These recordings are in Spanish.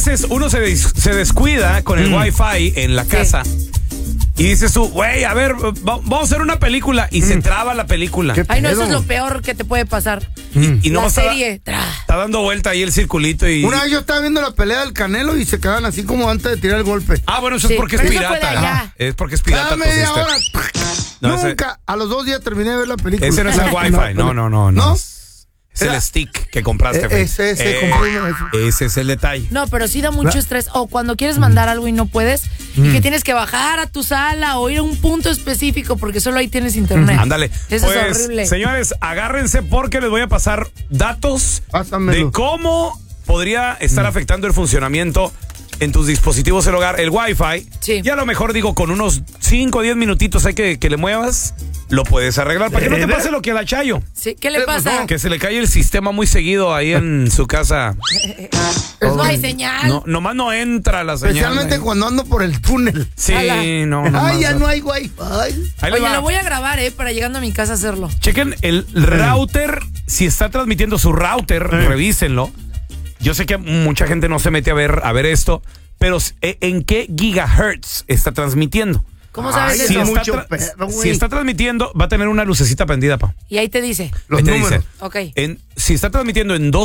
veces uno se descuida con el Wi-Fi en la casa. Y dices tú, güey, a ver, vamos a hacer una película. Y se traba la película. Ay, no, eso es lo peor que te puede pasar. Y no la serie. Está dando vuelta ahí el circulito. Y una vez yo estaba viendo la pelea del Canelo y se quedaban así como antes de tirar el golpe. Ah, bueno, eso es porque es pirata. Es porque es pirata. Cada media hora. Nunca, a los 2 días terminé de ver la película. Ese no es el Wi-Fi. No. Es el stick que compraste. Ese es el detalle. No, pero sí da mucho estrés. O cuando quieres mandar algo y no puedes, y que tienes que bajar a tu sala o ir a un punto específico porque solo ahí tienes internet. Ándale. Eso es horrible. Señores, agárrense porque les voy a pasar datos de cómo podría estar afectando el funcionamiento en tus dispositivos del hogar, el Wi-Fi. Sí. Y a lo mejor digo, con unos 5 o 10 minutitos hay que le muevas, lo puedes arreglar. Para que no te pase lo que a la Chayo. Sí, ¿qué le pasa? Que se le cae el sistema muy seguido ahí en su casa. Pues no hay señal. No, nomás no entra la señal. Especialmente cuando ando por el túnel. Sí, no. Ay, ya no hay Wi-Fi. Oye, lo voy a grabar, para llegando a mi casa hacerlo. Chequen el router, si está transmitiendo su router, revísenlo. Yo sé que mucha gente no se mete a ver esto, pero ¿en qué gigahertz está transmitiendo? ¿Cómo sabes eso? Si está transmitiendo, va a tener una lucecita prendida, pa. Y ahí te dice. Los números. Dice, ok. Si está transmitiendo en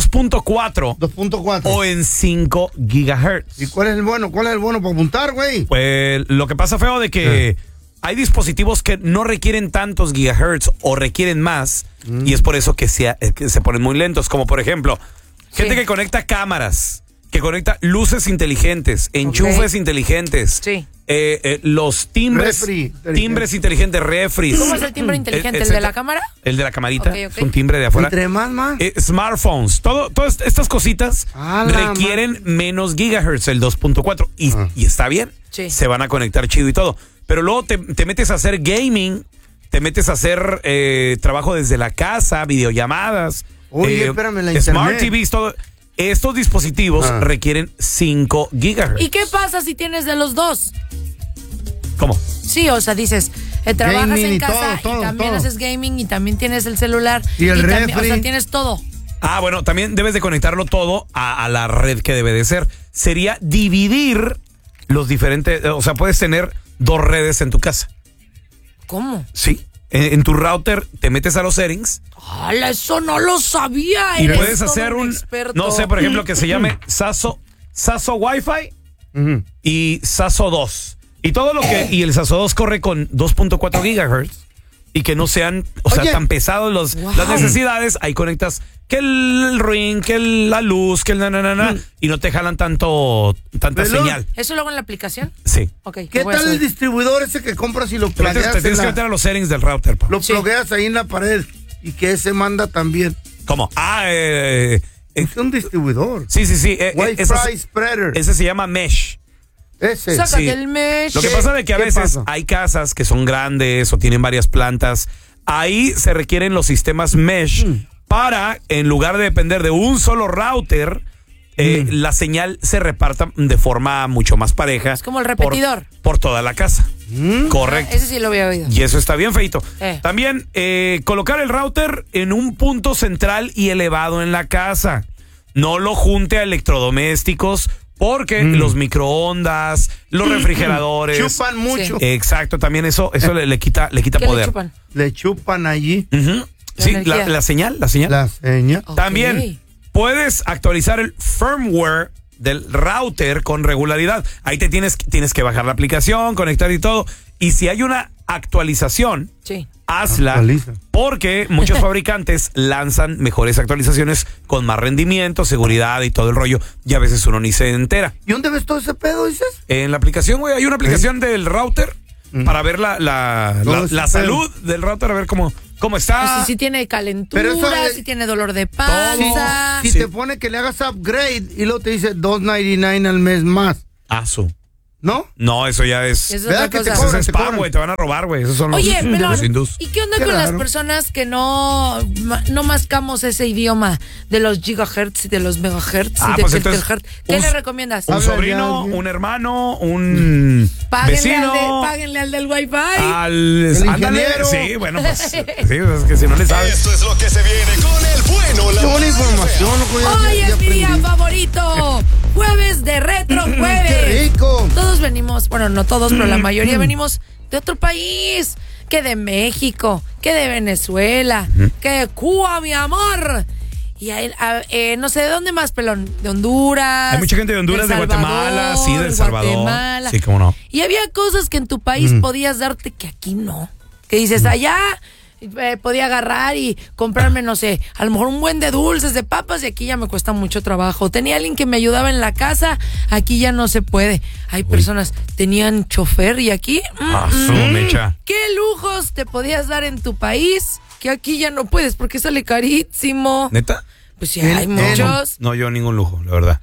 2.4 o en 5 gigahertz. ¿Y cuál es el bueno? ¿Cuál es el bueno para apuntar, güey? Pues lo que pasa, feo, de que hay dispositivos que no requieren tantos gigahertz o requieren más, y es por eso que se ponen muy lentos, como por ejemplo, gente que conecta cámaras, que conecta luces inteligentes, enchufes inteligentes, los timbres inteligentes, refris. ¿Cómo es el timbre inteligente? ¿El de la cámara? El de la camarita, es un timbre de afuera. Entre más. Smartphones, todas estas cositas requieren menos gigahertz, el 2.4, y está bien, se van a conectar chido y todo. Pero luego te metes a hacer gaming, te metes a hacer trabajo desde la casa, videollamadas. Oye, espérame, la Smart internet. TVs, todo. Estos dispositivos requieren 5 gigahertz. ¿Y qué pasa si tienes de los dos? ¿Cómo? Sí, o sea, dices, trabajas Gaming en y casa todo, y también todo. haces gaming y también tienes el celular. Y el refri. O sea, tienes todo. Ah, bueno, también debes de conectarlo todo a la red que debe de ser. Sería dividir los diferentes, o sea, puedes tener 2 redes en tu casa. ¿Cómo? Sí. En tu router te metes a los settings. ¡Hala, eso no lo sabía! Y Eres puedes todo hacer un experto. no sé, por ejemplo, que se llame Sasso Wi-Fi y Sasso 2. Y todo lo que y el Sasso 2 corre con 2.4 gigahertz y que no sean, sea, tan pesados las necesidades, ahí conectas que el ring, que la luz, que el y no te jalan tanta señal. ¿Eso luego en la aplicación? Sí. Okay, ¿Qué tal el distribuidor ese que compras y lo plugueas? Te tienes que meter a los settings del router, pa. Lo plugueas ahí en la pared y que ese manda también. ¿Cómo? Es un distribuidor. Sí. Wi-Fi spreader. Ese se llama mesh. Ese. Sácate el mesh. Lo que pasa es que a veces hay casas que son grandes o tienen varias plantas. Ahí se requieren los sistemas mesh para, en lugar de depender de un solo router, la señal se reparta de forma mucho más pareja. Es como el repetidor. Por toda la casa. Correcto. Ese sí lo había oído. Y eso está bien feito. También colocar el router en un punto central y elevado en la casa. No lo junte a electrodomésticos porque los microondas, los refrigeradores chupan mucho. Sí. Exacto, también eso le quita poder. Le chupan allí. Sí, la señal. Okay. También puedes actualizar el firmware del router con regularidad. Ahí te tienes que bajar la aplicación, conectar y todo. Y si hay una actualización, hazla, porque muchos fabricantes lanzan mejores actualizaciones con más rendimiento, seguridad y todo el rollo, y a veces uno ni se entera. ¿Y dónde ves todo ese pedo, dices? En la aplicación, güey, hay una aplicación del router para ver la salud del router, a ver cómo está. Si tiene calentura, si tiene dolor de panza. Si te pone que le hagas upgrade y luego te dice $2.99 al mes más. ¿No? No, eso ya es. Es otra cosa. Eso es spam, güey. Te van a robar, güey. Esos son los hindús. ¿Y qué onda con las personas que no mascamos ese idioma de los gigahertz y de los megahertz y de pues entonces, ¿qué le recomiendas? Un sobrino, un hermano, un vecino. Páguenle al del Wi-Fi. Al ingeniero. Sí, bueno, pues. Sí, es que si no le sabes. Esto es lo que se viene con el bueno, la buena información. Hoy es mi día favorito. Jueves de bueno, no todos, pero la mayoría venimos de otro país, que de México, que de Venezuela, que de Cuba, mi amor. Y no sé de dónde más, pelón. De Honduras. Hay mucha gente de Honduras, de Guatemala, sí, del Salvador. Guatemala. Sí, cómo no. Y había cosas que en tu país podías darte que aquí no. Que dices, allá podía agarrar y comprarme, no sé, a lo mejor un buen de dulces, de papas, y aquí ya me cuesta mucho trabajo. Tenía alguien que me ayudaba en la casa, aquí ya no se puede. Hay personas, tenían chofer y aquí... mecha. ¿Qué lujos te podías dar en tu país que aquí ya no puedes porque sale carísimo? ¿Neta? Pues sí, hay muchos. No, yo ningún lujo, la verdad.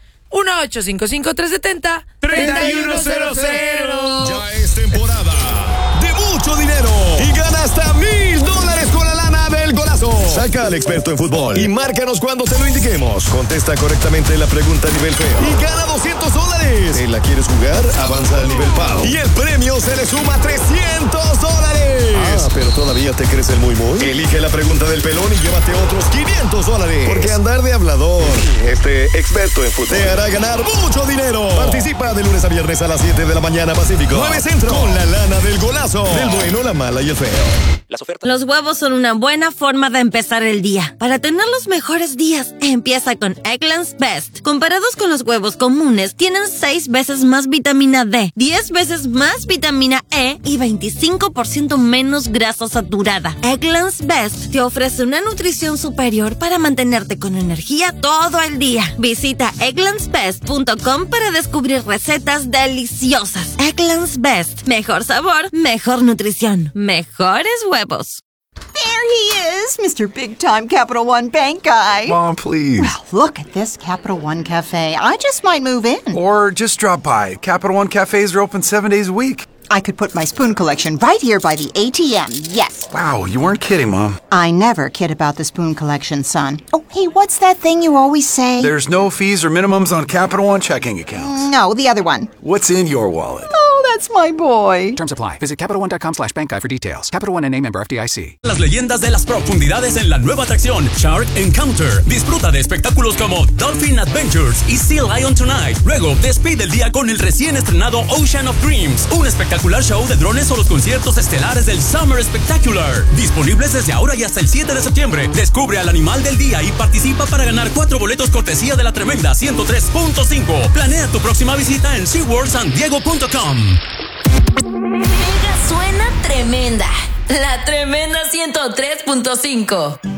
1-855-370-3100. Ya es temporada de mucho dinero y gana hasta $1,000 con la lana del golazo. Saca al experto en fútbol y márcanos cuando te lo indiquemos. Contesta correctamente la pregunta a nivel feo y gana $200. ¿Te la quieres jugar? Avanza al nivel PAO y el premio se le suma $300. Pero todavía te crees el muy. Elige la pregunta del pelón y llévate otros $500. Porque andar de hablador, experto en fútbol, te hará ganar mucho dinero. Participa de lunes a viernes a las 7 de la mañana Pacífico, 9 Centro, con la lana del golazo, del bueno, la mala y el feo. Los huevos son una buena forma de empezar el día. Para tener los mejores días, empieza con Eggland's Best. Comparados con los huevos comunes, tienen 6 veces más vitamina D, 10 veces más vitamina E y 25% menos grasa saturada. Eggland's Best te ofrece una nutrición superior para mantenerte con energía todo el día. Visita egglandsbest.com para descubrir recetas deliciosas. Eggland's Best. Mejor sabor, mejor nutrición, mejores huevos. There he is, Mr. Big Time Capital One Bank guy. Mom, please. Well, look at this Capital One Cafe. I just might move in. Or just drop by. Capital One cafes are open 7 days a week. I could put my spoon collection right here by the ATM, yes. Wow, you weren't kidding, Mom. I never kid about the spoon collection, son. Oh, hey, what's that thing you always say? There's no fees or minimums on Capital One checking accounts. No, the other one. What's in your wallet? Oh, that's my boy. Terms apply. Visit CapitalOne.com/bank guide for details. Capital One N.A. member FDIC. Las leyendas de las profundidades en la nueva atracción Shark Encounter. Disfruta de espectáculos como Dolphin Adventures y Sea Lion Tonight. Luego, despide el día con el recién estrenado Ocean of Dreams, un espectacular show de drones o los conciertos estelares del Summer Spectacular. Disponibles desde ahora y hasta el 7 de septiembre. Descubre al animal del día y participa para ganar 4 boletos cortesía de la tremenda 103.5. Planea tu próxima visita en SeaWorldSanDiego.com. Mega suena tremenda. La tremenda 103.5.